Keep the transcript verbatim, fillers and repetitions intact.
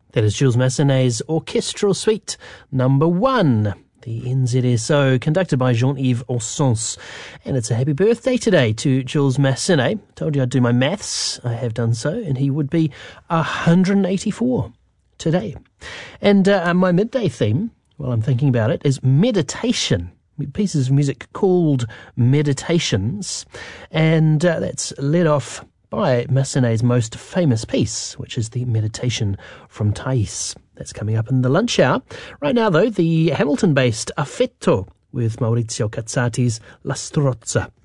That is Jules Massenet's Orchestral Suite number one, the N Z S O, conducted by Jean-Yves Ossens. And it's a happy birthday today to Jules Massenet. Told you I'd do my maths. I have done so, and he would be one hundred eighty-four today. And uh, my midday theme, while I'm thinking about it, is meditation. Pieces of music called Meditations, and uh, that's led off by Massenet's most famous piece, which is the Meditation from Thais. That's coming up in the lunch hour. Right now, though, the Hamilton-based Affetto with Maurizio Cazzati's La Strozza.